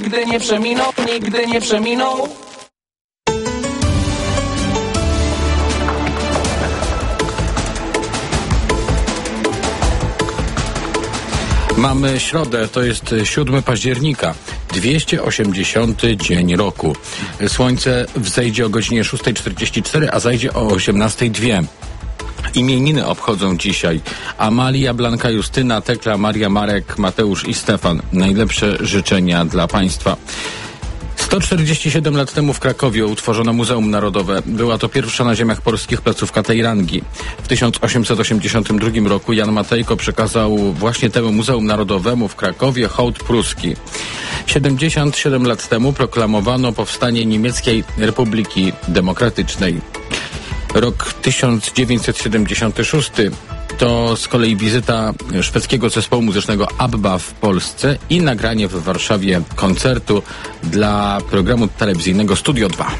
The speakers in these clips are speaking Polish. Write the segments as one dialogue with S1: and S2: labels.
S1: Nigdy nie przeminął, nigdy nie przeminął.
S2: Mamy środę, to jest 7 października, 280 dzień roku. Słońce wzejdzie o godzinie 6:44, a zajdzie o 18:02. Imieniny obchodzą dzisiaj Amalia, Blanka, Justyna, Tekla, Maria, Marek, Mateusz i Stefan. Najlepsze życzenia dla Państwa. 147 lat temu w Krakowie utworzono Muzeum Narodowe. Była to pierwsza na ziemiach polskich placówka tej rangi. W 1882 roku Jan Matejko przekazał właśnie temu Muzeum Narodowemu w Krakowie hołd pruski. 77 lat temu proklamowano powstanie Niemieckiej Republiki Demokratycznej. Rok 1976 to z kolei wizyta szwedzkiego zespołu muzycznego ABBA w Polsce i nagranie w Warszawie koncertu dla programu telewizyjnego Studio 2.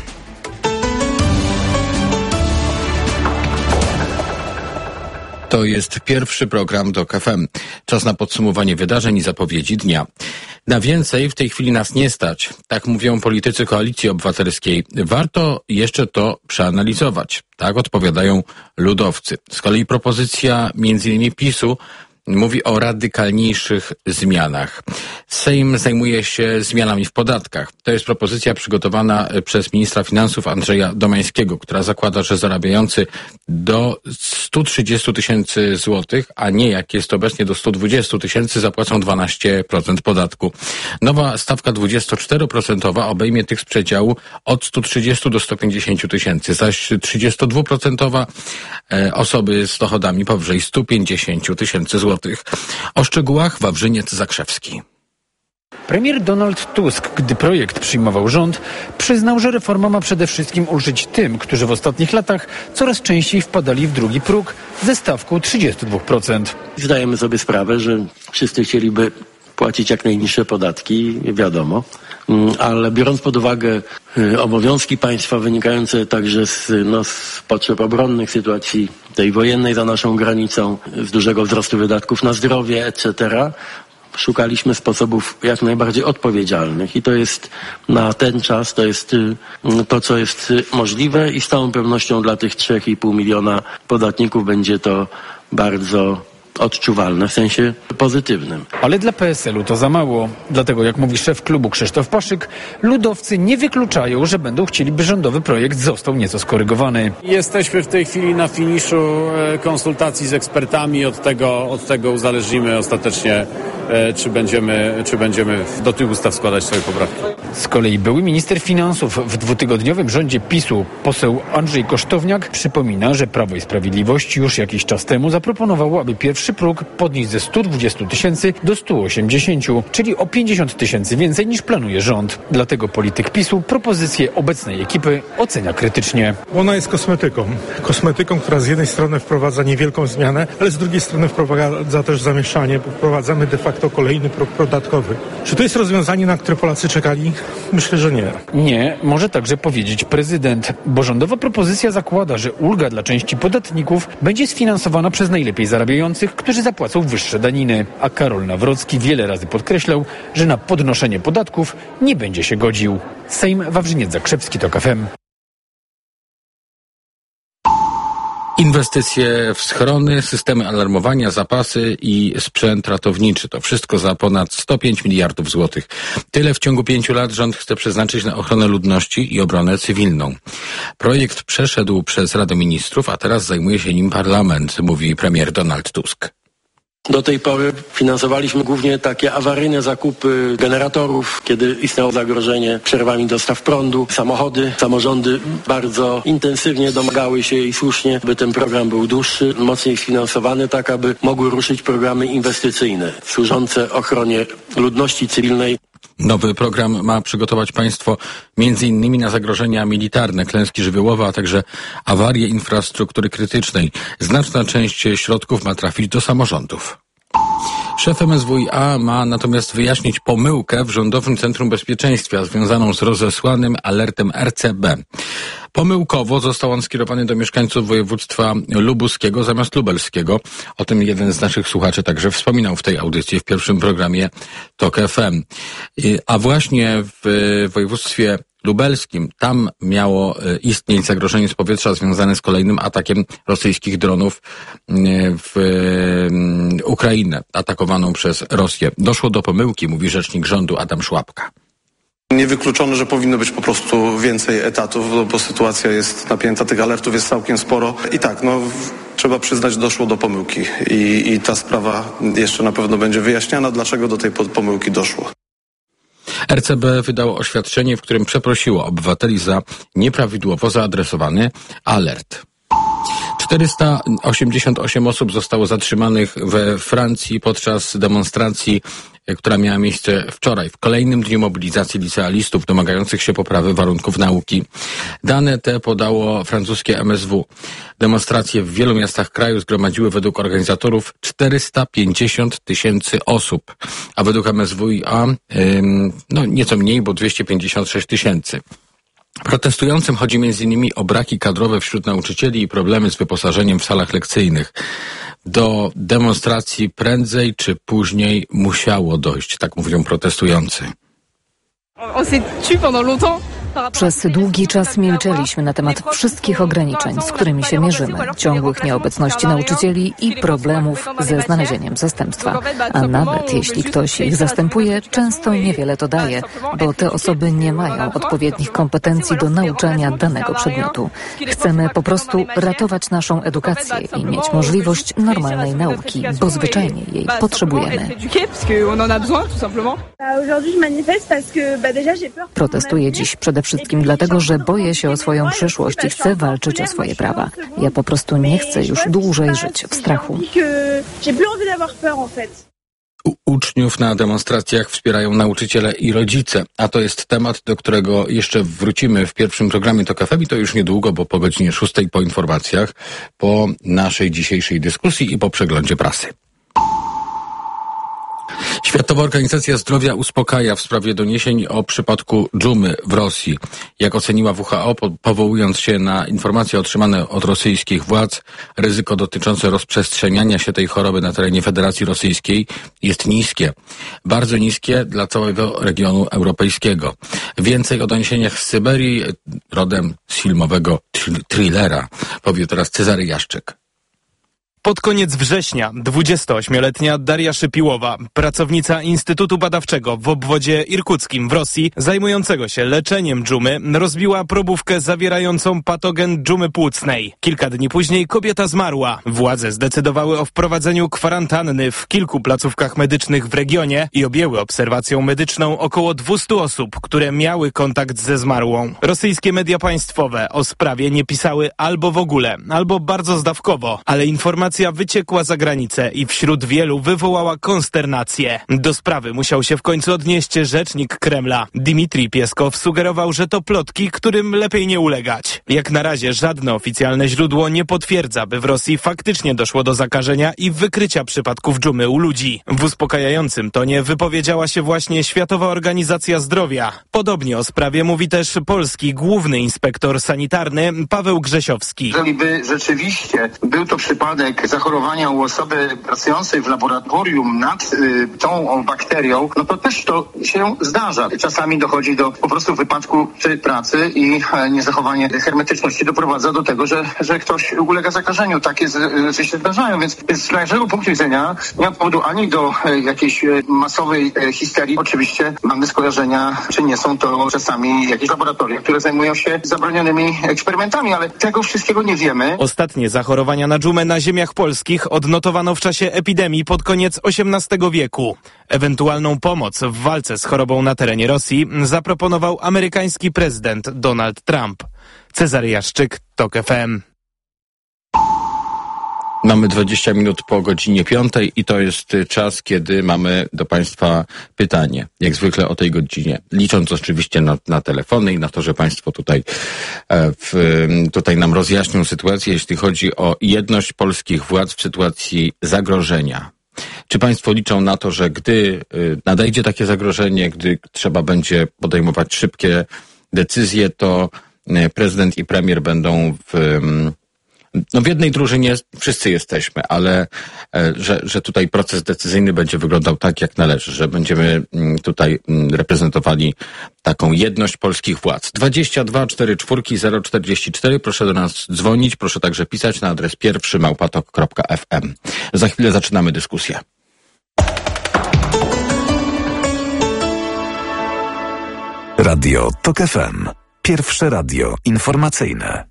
S2: To jest pierwszy program TOK FM. Czas na podsumowanie wydarzeń i zapowiedzi dnia. Na więcej w tej chwili nas nie stać. Tak mówią politycy Koalicji Obywatelskiej. Warto jeszcze to przeanalizować. Tak odpowiadają ludowcy. Z kolei propozycja m.in. PiS-u mówi o radykalniejszych zmianach. Sejm zajmuje się zmianami w podatkach. To jest propozycja przygotowana przez ministra finansów Andrzeja Domańskiego, która zakłada, że zarabiający do 130 tysięcy złotych, a nie jak jest obecnie do 120 tysięcy, zapłacą 12% podatku. Nowa stawka 24% obejmie tych z przedziału od 130 do 150 tysięcy, zaś 32% osoby z dochodami powyżej 150 tysięcy złotych. O szczegółach Wawrzyniec Zakrzewski.
S3: Premier Donald Tusk, gdy projekt przyjmował rząd, przyznał, że reforma ma przede wszystkim ulżyć tym, którzy w ostatnich latach coraz częściej wpadali w drugi próg ze stawką 32%.
S4: Zdajemy sobie sprawę, że wszyscy chcieliby płacić jak najniższe podatki, wiadomo, ale biorąc pod uwagę obowiązki państwa wynikające także z potrzeb obronnych, sytuacji tej wojennej za naszą granicą, z dużego wzrostu wydatków na zdrowie, etc., szukaliśmy sposobów jak najbardziej odpowiedzialnych i to jest na ten czas, to jest to, co jest możliwe i z całą pewnością dla tych 3,5 miliona podatników będzie to bardzo odczuwalne w sensie pozytywnym.
S3: Ale dla PSL-u to za mało. Dlatego, jak mówi szef klubu Krzysztof Paszyk, ludowcy nie wykluczają, że będą chcieli, by rządowy projekt został nieco skorygowany.
S5: Jesteśmy w tej chwili na finiszu konsultacji z ekspertami. Od tego uzależnimy ostatecznie, czy będziemy do tych ustaw składać swoje poprawki.
S3: Z kolei były minister finansów w dwutygodniowym rządzie PiS-u, poseł Andrzej Kosztowniak, przypomina, że Prawo i Sprawiedliwość już jakiś czas temu zaproponowało, aby pierwszy próg podnieść ze 120 tysięcy do 180, czyli o 50 tysięcy więcej niż planuje rząd. Dlatego polityk PiS-u propozycję obecnej ekipy ocenia krytycznie.
S6: Ona jest kosmetyką, która z jednej strony wprowadza niewielką zmianę, ale z drugiej strony wprowadza też zamieszanie, bo wprowadzamy de facto kolejny próg podatkowy. Czy to jest rozwiązanie, na które Polacy czekali? Myślę, że nie.
S3: Nie, może także powiedzieć prezydent, bo rządowa propozycja zakłada, że ulga dla części podatników będzie sfinansowana przez najlepiej zarabiających, którzy zapłacą wyższe daniny. A Karol Nawrocki wiele razy podkreślał, że na podnoszenie podatków nie będzie się godził. Sejm, Wawrzyniec Zakrzewski, TOK FM.
S2: Inwestycje w schrony, systemy alarmowania, zapasy i sprzęt ratowniczy. To wszystko za ponad 105 miliardów złotych. Tyle w ciągu 5 lat rząd chce przeznaczyć na ochronę ludności i obronę cywilną. Projekt przeszedł przez Radę Ministrów, a teraz zajmuje się nim parlament, mówi premier Donald Tusk.
S4: Do tej pory finansowaliśmy głównie takie awaryjne zakupy generatorów, kiedy istniało zagrożenie przerwami dostaw prądu. Samochody, samorządy bardzo intensywnie domagały się i słusznie, by ten program był dłuższy, mocniej sfinansowany, tak aby mogły ruszyć programy inwestycyjne służące ochronie ludności cywilnej.
S2: Nowy program ma przygotować państwo m.in. na zagrożenia militarne, klęski żywiołowe, a także awarie infrastruktury krytycznej. Znaczna część środków ma trafić do samorządów. Szef MSWiA ma natomiast wyjaśnić pomyłkę w Rządowym Centrum Bezpieczeństwa związaną z rozesłanym alertem RCB. Pomyłkowo został on skierowany do mieszkańców województwa lubuskiego zamiast lubelskiego. O tym jeden z naszych słuchaczy także wspominał w tej audycji w pierwszym programie TOK FM. A właśnie w województwie lubelskim, tam miało istnieć zagrożenie z powietrza związane z kolejnym atakiem rosyjskich dronów w Ukrainę, atakowaną przez Rosję. Doszło do pomyłki, mówi rzecznik rządu Adam Szłapka.
S7: Niewykluczone, że powinno być po prostu więcej etatów, bo sytuacja jest napięta, tych alertów jest całkiem sporo. I tak, trzeba przyznać, doszło do pomyłki i ta sprawa jeszcze na pewno będzie wyjaśniana, dlaczego do tej pomyłki doszło.
S2: RCB wydało oświadczenie, w którym przeprosiło obywateli za nieprawidłowo zaadresowany alert. 488 osób zostało zatrzymanych we Francji podczas demonstracji, która miała miejsce wczoraj, w kolejnym dniu mobilizacji licealistów domagających się poprawy warunków nauki. Dane te podało francuskie MSW. Demonstracje w wielu miastach kraju zgromadziły według organizatorów 450 000 osób, a według MSWiA nieco mniej, bo 256 000. Protestującym chodzi m.in. o braki kadrowe wśród nauczycieli i problemy z wyposażeniem w salach lekcyjnych. Do demonstracji prędzej czy później musiało dojść, tak mówią protestujący.
S8: Przez długi czas milczeliśmy na temat wszystkich ograniczeń, z którymi się mierzymy, ciągłych nieobecności nauczycieli i problemów ze znalezieniem zastępstwa. A nawet jeśli ktoś ich zastępuje, często niewiele to daje, bo te osoby nie mają odpowiednich kompetencji do nauczania danego przedmiotu. Chcemy po prostu ratować naszą edukację i mieć możliwość normalnej nauki, bo zwyczajnie jej potrzebujemy. Protestuję dziś przede wszystkim dlatego, że boję się o swoją przyszłość i chcę walczyć o swoje prawa. Ja po prostu nie chcę już dłużej żyć w strachu.
S2: Uczniów na demonstracjach wspierają nauczyciele i rodzice, a to jest temat, do którego jeszcze wrócimy w pierwszym programie TOK FM i to już niedługo, bo po godzinie 6 po informacjach, po naszej dzisiejszej dyskusji i po przeglądzie prasy. Światowa Organizacja Zdrowia uspokaja w sprawie doniesień o przypadku dżumy w Rosji. Jak oceniła WHO, powołując się na informacje otrzymane od rosyjskich władz, ryzyko dotyczące rozprzestrzeniania się tej choroby na terenie Federacji Rosyjskiej jest niskie. Bardzo niskie dla całego regionu europejskiego. Więcej o doniesieniach z Syberii, rodem z filmowego thrillera, powie teraz Cezary Jaszczyk.
S9: Pod koniec września 28-letnia Daria Szypiłowa, pracownica Instytutu Badawczego w obwodzie irkuckim w Rosji, zajmującego się leczeniem dżumy, rozbiła probówkę zawierającą patogen dżumy płucnej. Kilka dni później kobieta zmarła. Władze zdecydowały o wprowadzeniu kwarantanny w kilku placówkach medycznych w regionie i objęły obserwacją medyczną około 200 osób, które miały kontakt ze zmarłą. Rosyjskie media państwowe o sprawie nie pisały albo w ogóle, albo bardzo zdawkowo, ale informacja wyciekła za granicę i wśród wielu wywołała konsternację. Do sprawy musiał się w końcu odnieść rzecznik Kremla. Dmitrij Pieskow sugerował, że to plotki, którym lepiej nie ulegać. Jak na razie żadne oficjalne źródło nie potwierdza, by w Rosji faktycznie doszło do zakażenia i wykrycia przypadków dżumy u ludzi. W uspokajającym tonie wypowiedziała się właśnie Światowa Organizacja Zdrowia. Podobnie o sprawie mówi też polski główny inspektor sanitarny Paweł Grzesiowski.
S10: Jeżeli by rzeczywiście był to przypadek zachorowania u osoby pracującej w laboratorium nad tą bakterią, no to też to się zdarza. Czasami dochodzi do po prostu wypadku przy pracy i niezachowanie hermetyczności doprowadza do tego, że ktoś ulega zakażeniu. Takie rzeczy się zdarzają, więc z naszego punktu widzenia nie ma powodu ani do jakiejś masowej histerii. Oczywiście mamy skojarzenia, czy nie są to czasami jakieś laboratoria, które zajmują się zabronionymi eksperymentami, ale tego wszystkiego nie wiemy.
S9: Ostatnie zachorowania na dżumę na ziemiach polskich odnotowano w czasie epidemii pod koniec XVIII wieku. Ewentualną pomoc w walce z chorobą na terenie Rosji zaproponował amerykański prezydent Donald Trump. Cezary Jaszczyk, TOK FM.
S2: Mamy 20 minut po godzinie 5 i to jest czas, kiedy mamy do Państwa pytanie. Jak zwykle o tej godzinie. Licząc oczywiście na telefony i na to, że Państwo tutaj nam rozjaśnią sytuację, jeśli chodzi o jedność polskich władz w sytuacji zagrożenia. Czy Państwo liczą na to, że gdy nadejdzie takie zagrożenie, gdy trzeba będzie podejmować szybkie decyzje, to prezydent i premier będą w jednej drużynie wszyscy jesteśmy, ale że tutaj proces decyzyjny będzie wyglądał tak, jak należy, że będziemy tutaj reprezentowali taką jedność polskich władz. 22 44 044, proszę do nas dzwonić, proszę także pisać na adres pierwszy@tok.fm. Za chwilę zaczynamy dyskusję.
S11: Radio TOK FM. Pierwsze radio informacyjne.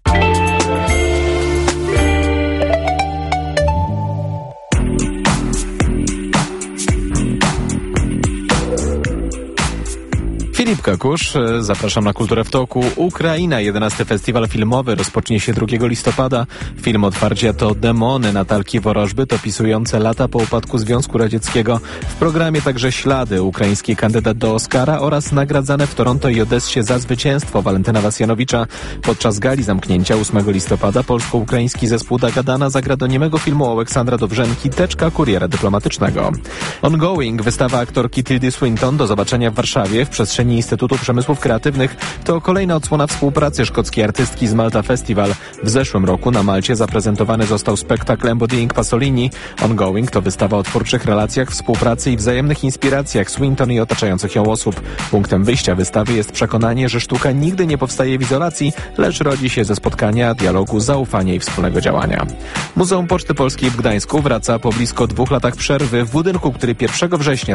S9: Filip Kakusz, zapraszam na Kulturę w Toku. Ukraina, 11. Festiwal filmowy rozpocznie się 2 listopada. Film otwarcia to Demony Natalki Worożby, opisujące lata po upadku Związku Radzieckiego. W programie także Ślady, ukraiński kandydat do Oscara oraz nagradzane w Toronto i Odessie za zwycięstwo Walentyna Wasjanowicza. Podczas gali zamknięcia 8 listopada polsko-ukraiński zespół Dagadana zagra do niemego filmu Aleksandra Dobrzenki Teczka kuriera dyplomatycznego. Ongoing, wystawa aktorki Tildy Swinton, do zobaczenia w Warszawie w przestrzeni Instytutu Przemysłów Kreatywnych. To kolejna odsłona współpracy szkockiej artystki z Malta Festival. W zeszłym roku na Malcie zaprezentowany został spektakl Embodying Pasolini. Ongoing to wystawa o twórczych relacjach, współpracy i wzajemnych inspiracjach Swinton i otaczających ją osób. Punktem wyjścia wystawy jest przekonanie, że sztuka nigdy nie powstaje w izolacji, lecz rodzi się ze spotkania, dialogu, zaufania i wspólnego działania. Muzeum Poczty Polskiej w Gdańsku wraca po blisko 2 latach przerwy. W budynku, który 1 września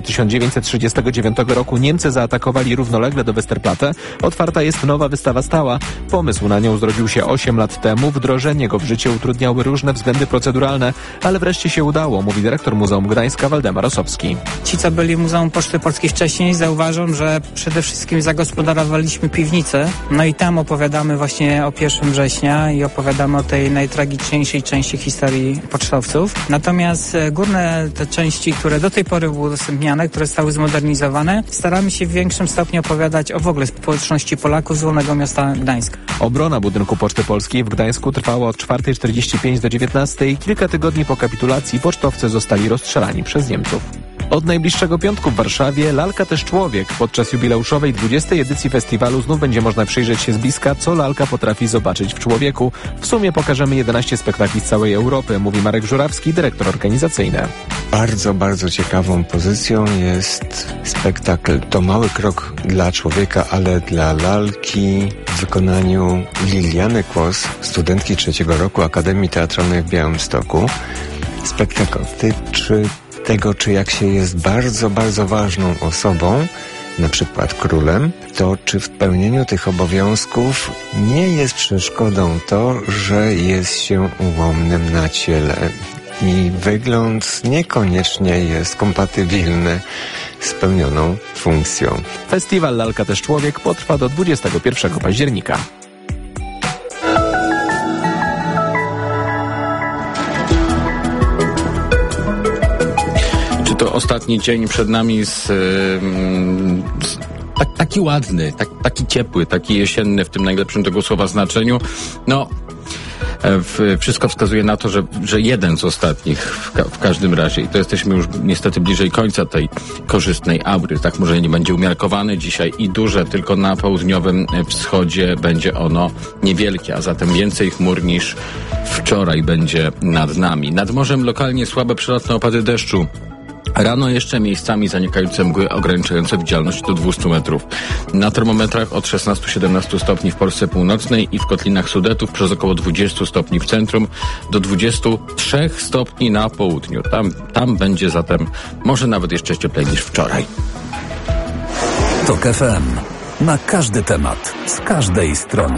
S9: 1939 roku Niemcy zaatakowali równolegle do Westerplatte, otwarta jest nowa wystawa stała. Pomysł na nią zrodził się 8 lat temu. Wdrożenie go w życie utrudniały różne względy proceduralne, ale wreszcie się udało, mówi dyrektor Muzeum Gdańska Waldemar Osowski.
S12: Ci, co byli w Muzeum Poczty Polskiej wcześniej, zauważą, że przede wszystkim zagospodarowaliśmy piwnicę. No i tam opowiadamy właśnie o 1 września i opowiadamy o tej najtragiczniejszej części historii pocztowców. Natomiast górne te części, które do tej pory były udostępniane, które zostały zmodernizowane, staramy się w większym stopniu opowiadać o w ogóle społeczności Polaków z Wolnego Miasta Gdańska.
S9: Obrona budynku Poczty Polskiej w Gdańsku trwała od 4:45 do 19:00. Kilka tygodni po kapitulacji pocztowcy zostali rozstrzelani przez Niemców. Od najbliższego piątku w Warszawie Lalka też człowiek. Podczas jubileuszowej 20. edycji festiwalu znów będzie można przyjrzeć się z bliska, co lalka potrafi zobaczyć w człowieku. W sumie pokażemy 11 spektakli z całej Europy, mówi Marek Żurawski, dyrektor organizacyjny.
S13: Bardzo ciekawą pozycją jest spektakl To mały krok dla człowieka, ale dla lalki w wykonaniu Liliany Kłos, studentki 3. roku Akademii Teatralnej w Białymstoku. Spektakl tyczy tego, czy jak się jest bardzo ważną osobą, na przykład królem, to czy w pełnieniu tych obowiązków nie jest przeszkodą to, że jest się ułomnym na ciele i wygląd niekoniecznie jest kompatybilny z pełnioną funkcją.
S9: Festiwal Lalka też człowiek potrwa do 21 października.
S2: To ostatni dzień przed nami taki ładny, taki ciepły, taki jesienny w tym najlepszym tego słowa znaczeniu. No, wszystko wskazuje na to, że jeden z ostatnich w każdym razie. I to jesteśmy już niestety bliżej końca tej korzystnej aury. Tak może nie będzie umiarkowany dzisiaj i duże, tylko na południowym wschodzie będzie ono niewielkie, a zatem więcej chmur niż wczoraj będzie nad nami. Nad morzem lokalnie słabe przelotne opady deszczu. Rano jeszcze miejscami zanikające mgły ograniczające widzialność do 200 metrów. Na termometrach od 16-17 stopni w Polsce Północnej i w Kotlinach Sudetów, przez około 20 stopni w centrum, do 23 stopni na południu. Tam będzie zatem może nawet jeszcze cieplej niż wczoraj.
S11: TOK FM. Na każdy temat, z każdej strony.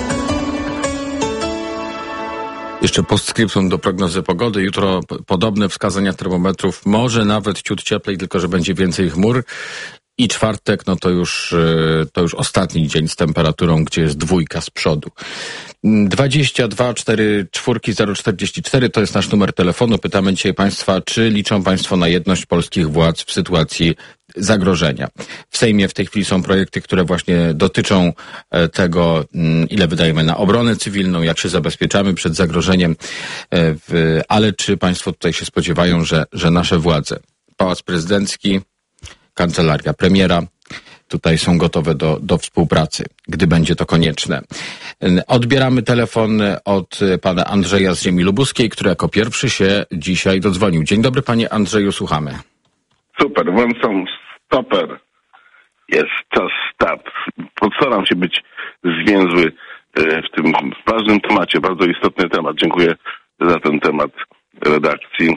S2: Jeszcze postscriptum do prognozy pogody. Jutro podobne wskazania termometrów, może nawet ciut cieplej, tylko że będzie więcej chmur. I czwartek, no to już ostatni dzień z temperaturą, gdzie jest 2 z przodu. 22 44 044 to jest nasz numer telefonu. Pytamy dzisiaj Państwa, czy liczą Państwo na jedność polskich władz w sytuacji zagrożenia. W Sejmie w tej chwili są projekty, które właśnie dotyczą tego, ile wydajemy na obronę cywilną, jak się zabezpieczamy przed zagrożeniem, ale czy Państwo tutaj się spodziewają, że nasze władze, Pałac Prezydencki, Kancelaria Premiera, tutaj są gotowe do współpracy, gdy będzie to konieczne. Odbieramy telefon od pana Andrzeja z ziemi lubuskiej, który jako pierwszy się dzisiaj dodzwonił. Dzień dobry, panie Andrzeju, słuchamy.
S14: Super, włączam stoper. Jest czas start. Postaram się być zwięzły w tym ważnym temacie, bardzo istotny temat. Dziękuję za ten temat redakcji.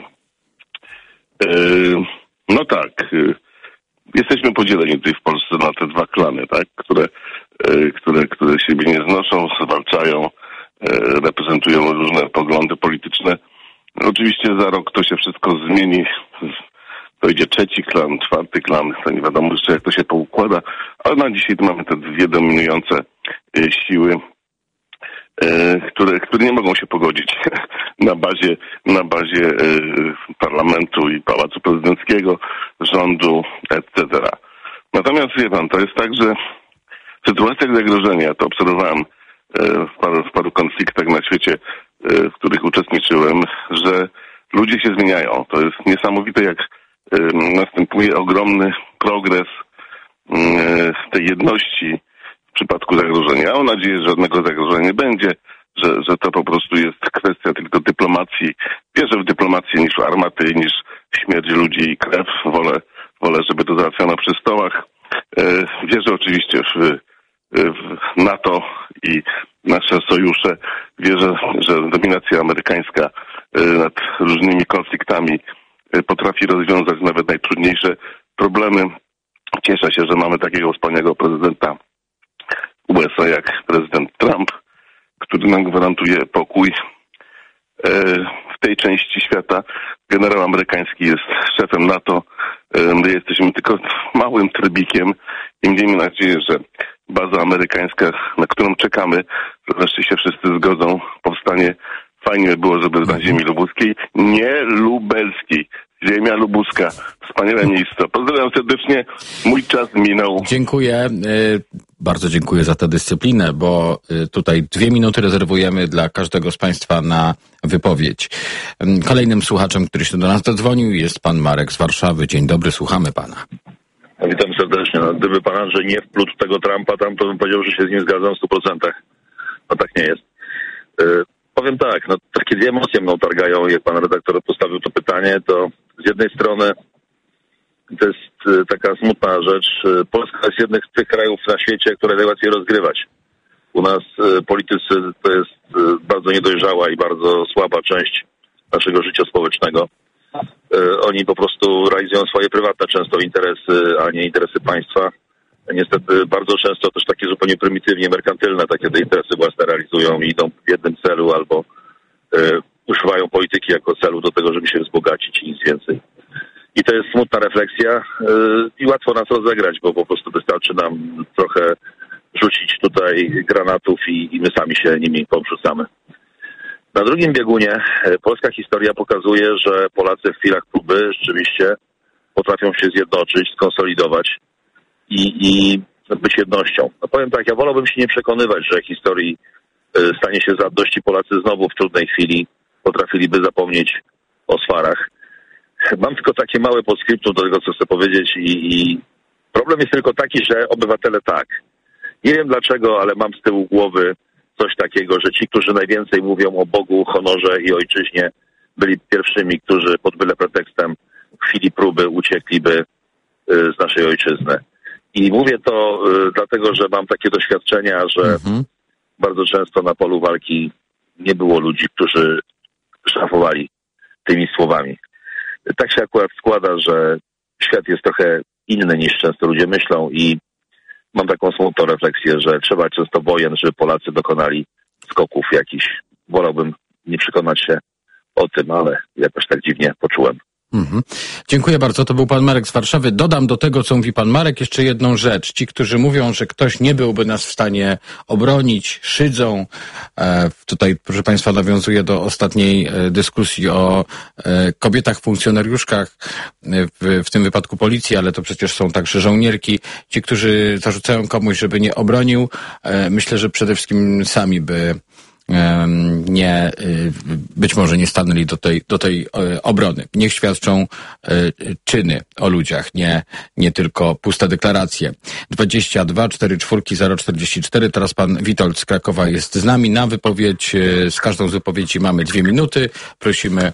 S14: No tak, jesteśmy podzieleni tutaj w Polsce na te dwa klany, tak, które siebie nie znoszą, zwalczają, reprezentują różne poglądy polityczne. Oczywiście za rok to się wszystko zmieni. Dojdzie trzeci klan, czwarty klan, to nie wiadomo jeszcze jak to się poukłada, ale na dzisiaj mamy te dwie dominujące siły, które nie mogą się pogodzić na bazie parlamentu i pałacu prezydenckiego, rządu, etc. Natomiast wie pan, to jest tak, że w sytuacjach zagrożenia, to obserwowałem w paru konfliktach na świecie, w których uczestniczyłem, że ludzie się zmieniają. To jest niesamowite, jak następuje ogromny progres tej jedności w przypadku zagrożenia. Mam nadzieję, że żadnego zagrożenia nie będzie, że to po prostu jest kwestia tylko dyplomacji. Wierzę w dyplomację niż w armaty, niż w śmierć ludzi i krew. Wolę, żeby to załatwiono przy stołach. Wierzę oczywiście w NATO i nasze sojusze. Wierzę, że dominacja amerykańska nad różnymi konfliktami potrafi rozwiązać nawet najtrudniejsze problemy. Cieszę się, że mamy takiego wspaniałego prezydenta USA jak prezydent Trump, który nam gwarantuje pokój w tej części świata. Generał amerykański jest szefem NATO. My jesteśmy tylko małym trybikiem i miejmy nadzieję, że baza amerykańska, na którą czekamy, wreszcie się wszyscy zgodzą, powstanie. Fajnie by było, żeby na ziemi lubuskiej, nie lubelskiej. Ziemia lubuska. Wspaniałe miejsce. Pozdrawiam serdecznie. Mój czas minął.
S2: Dziękuję. Bardzo dziękuję za tę dyscyplinę, bo tutaj 2 minuty rezerwujemy dla każdego z państwa na wypowiedź. Kolejnym słuchaczem, który się do nas dodzwonił, jest pan Marek z Warszawy. Dzień dobry, słuchamy pana.
S15: Witam serdecznie. No, gdyby pan Andrzej nie wplótł tego Trumpa tam, to bym powiedział, że się z nim zgadzam w 100%. No tak nie jest. Powiem tak, no takie dwie emocje mną targają, jak pan redaktor postawił to pytanie, to z jednej strony to jest taka smutna rzecz. Polska jest jednym z tych krajów na świecie, które najłatwiej rozgrywać. U nas politycy to jest bardzo niedojrzała i bardzo słaba część naszego życia społecznego. Oni po prostu realizują swoje prywatne często interesy, a nie interesy państwa. Niestety bardzo często też takie zupełnie prymitywnie merkantylne takie te interesy własne realizują i idą w jednym celu albo używają polityki jako celu do tego, żeby się wzbogacić i nic więcej. I to jest smutna refleksja i łatwo nas rozegrać, bo po prostu wystarczy nam trochę rzucić tutaj granatów i my sami się nimi pobrzucamy. Na drugim biegunie polska historia pokazuje, że Polacy w chwilach próby rzeczywiście potrafią się zjednoczyć, skonsolidować i być jednością. No powiem tak, ja wolałbym się nie przekonywać, że historii stanie się zadość i Polacy znowu w trudnej chwili potrafiliby zapomnieć o swarach. Mam tylko takie małe postscriptum do tego, co chcę powiedzieć i problem jest tylko taki, że obywatele tak. Nie wiem dlaczego, ale mam z tyłu głowy coś takiego, że ci, którzy najwięcej mówią o Bogu, honorze i ojczyźnie, byli pierwszymi, którzy pod byle pretekstem w chwili próby uciekliby z naszej ojczyzny. I mówię to dlatego, że mam takie doświadczenia, że bardzo często na polu walki nie było ludzi, którzy szafowali tymi słowami. Tak się akurat składa, że świat jest trochę inny niż często ludzie myślą i mam taką smutną refleksję, że trzeba często wojen, żeby Polacy dokonali skoków jakichś. Wolałbym nie przekonać się o tym, ale jakoś tak dziwnie poczułem.
S2: Dziękuję bardzo. To był pan Marek z Warszawy. Dodam do tego, co mówi pan Marek, jeszcze jedną rzecz. Ci, którzy mówią, że ktoś nie byłby nas w stanie obronić, szydzą. Tutaj, proszę państwa, nawiązuję do ostatniej dyskusji o kobietach funkcjonariuszkach, w tym wypadku policji, ale to przecież są także żołnierki. Ci, którzy zarzucają komuś, żeby nie obronił, myślę, że przede wszystkim sami by być może nie stanęli do tej obrony. Niech świadczą czyny o ludziach, nie tylko puste deklaracje. 22 44 044. Teraz pan Witold z Krakowa jest z nami. Na wypowiedź, z każdą z wypowiedzi mamy 2 minuty. Prosimy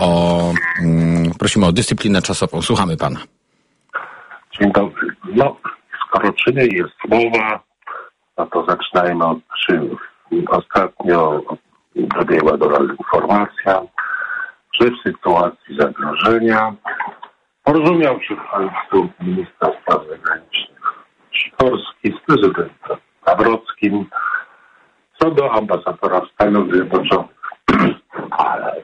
S2: o dyscyplinę czasową. Słuchamy pana.
S16: Dzień dobry. No, skoro czyny jest mowa, no to zaczynajmy od czynów. Ostatnio dobiegła do nas informacja, że w sytuacji zagrożenia porozumiał się w końcu ministra spraw zagranicznych Sikorski z prezydentem Nawrockim co do ambasadora Stanów Zjednoczonych. Ale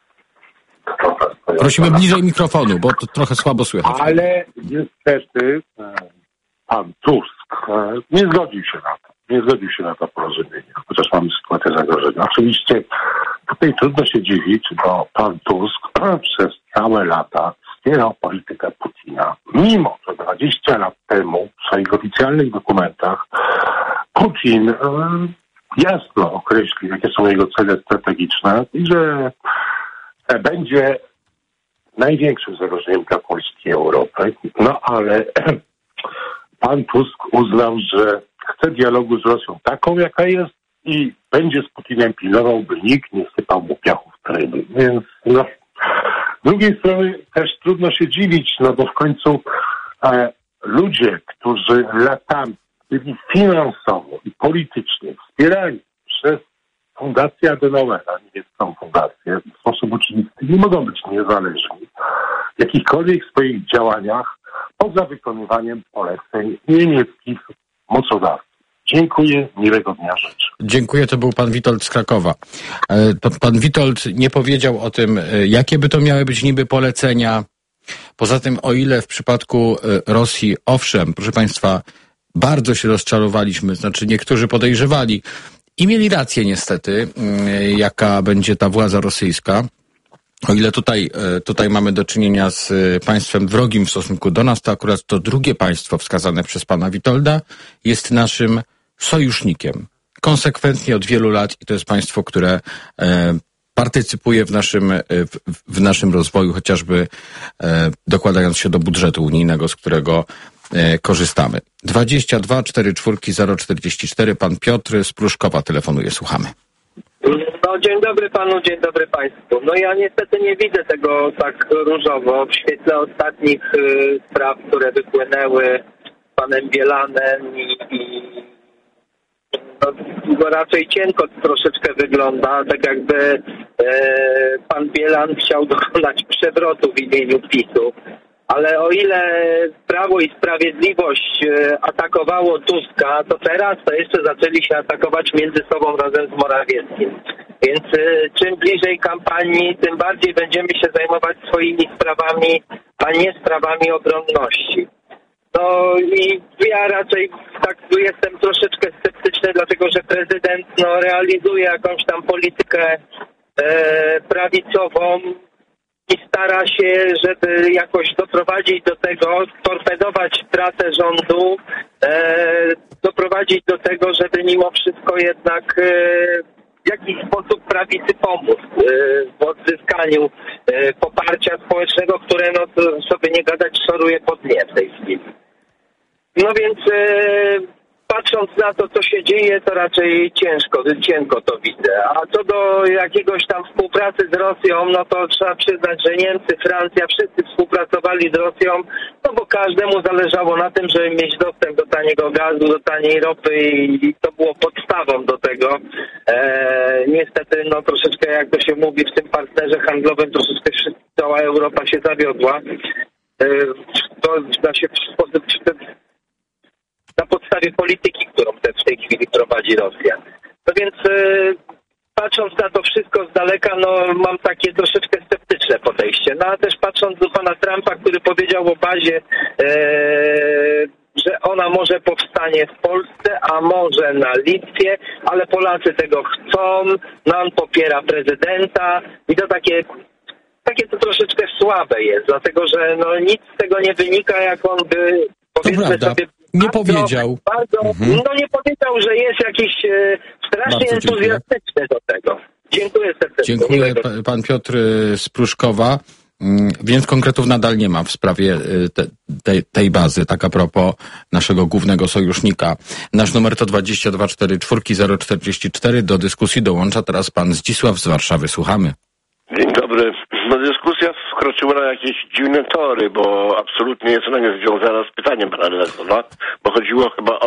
S2: prosimy bliżej mikrofonu, bo to trochę słabo słychać.
S16: Ale niestety pan Tusk nie zgodził się na to. Nie zgodził się na to porozumienie, chociaż mamy sytuację zagrożenia. Oczywiście tutaj trudno się dziwić, bo pan Tusk przez całe lata wspierał politykę Putina, mimo że 20 lat temu w swoich oficjalnych dokumentach Putin jasno określił, jakie są jego cele strategiczne i że będzie największym zagrożeniem dla Polski i Europy. No ale pan Tusk uznał, że chce dialogu z Rosją taką, jaka jest i będzie z Putinem pilnował, by nikt nie sypał mu piachu w tryby. Więc no, z drugiej strony też trudno się dziwić, no bo w końcu ludzie, którzy latami byli finansowo i politycznie wspierani przez Fundację Adenauera, niemiecką fundację, w sposób oczywisty nie mogą być niezależni w jakichkolwiek swoich działaniach poza wykonywaniem poleceń niemieckich mocodawców. Dziękuję, miłego dnia życzę.
S2: Dziękuję, to był pan Witold z Krakowa. Pan Witold nie powiedział o tym, jakie by to miały być niby polecenia. Poza tym, o ile w przypadku Rosji, owszem, proszę państwa, bardzo się rozczarowaliśmy, znaczy niektórzy podejrzewali i mieli rację niestety, jaka będzie ta władza rosyjska. O ile tutaj mamy do czynienia z państwem wrogim w stosunku do nas, to akurat to drugie państwo wskazane przez pana Witolda jest naszym sojusznikiem. Konsekwentnie od wielu lat i to jest państwo, które partycypuje w naszym rozwoju, chociażby dokładając się do budżetu unijnego, z którego korzystamy. 22 44 044. Pan Piotr z Pruszkowa telefonuje. Słuchamy.
S17: No, dzień dobry panu, dzień dobry państwu. No ja niestety nie widzę tego tak różowo w świetle ostatnich spraw, które wypłynęły z panem Bielanem i no, raczej cienko troszeczkę wygląda, tak jakby pan Bielan chciał dokonać przewrotu w imieniu PiS-u. Ale o ile Prawo i Sprawiedliwość atakowało Tuska, to teraz to jeszcze zaczęli się atakować między sobą razem z Morawieckim. Więc czym bliżej kampanii, tym bardziej będziemy się zajmować swoimi sprawami, a nie sprawami obronności. No i ja raczej tak jestem troszeczkę sceptyczny, dlatego że prezydent realizuje jakąś tam politykę prawicową i stara się, żeby jakoś doprowadzić do tego, torpedować pracę rządu, doprowadzić do tego, żeby mimo wszystko jednak w jakiś sposób prawicy pomóc w odzyskaniu poparcia społecznego, które, no sobie nie gadać, szoruje po dnie w tej chwili. No więc patrząc na to, co się dzieje, to raczej cienko to widzę. A co do jakiegoś tam współpracy z Rosją, no to trzeba przyznać, że Niemcy, Francja, wszyscy współpracowali z Rosją, no bo każdemu zależało na tym, żeby mieć dostęp do taniego gazu, do taniej ropy i to było podstawą do tego. Niestety, no troszeczkę, jak to się mówi, w tym partnerze handlowym troszeczkę cała Europa się zawiodła. To da się w sposób na podstawie polityki, którą w tej chwili prowadzi Rosja. No więc patrząc na to wszystko z daleka, no mam takie troszeczkę sceptyczne podejście. No a też patrząc do pana Trumpa, który powiedział o bazie, że ona może powstanie w Polsce, a może na Litwie, ale Polacy tego chcą, no on popiera prezydenta i to takie to troszeczkę słabe jest, dlatego że no nic z tego nie wynika, jak on by, powiedzmy sobie,
S2: nie powiedział.
S17: No nie powiedział, że jest jakiś strasznie entuzjastyczny do tego. Dziękuję serdecznie.
S2: Dziękuję. Pan Piotr z Pruszkowa. Więc konkretów nadal nie ma w sprawie tej bazy. Tak a propos naszego głównego sojusznika. Nasz numer to 2244 044. Do dyskusji dołącza teraz pan Zdzisław z Warszawy. Słuchamy.
S18: Dzień dobry. No, dyskusja wkroczyła na jakieś dziwne tory, bo absolutnie jest ona niezwiązana z pytaniem pana redaktora, bo chodziło chyba o